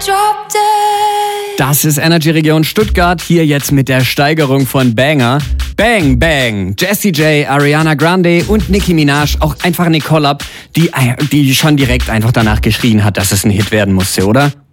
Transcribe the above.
Das ist Energy Region Stuttgart, hier jetzt mit der Steigerung von Banger. Bang Bang, Jessie J, Ariana Grande und Nicki Minaj, auch einfach eine Collab, die schon direkt einfach danach geschrien hat, dass es ein Hit werden musste, oder?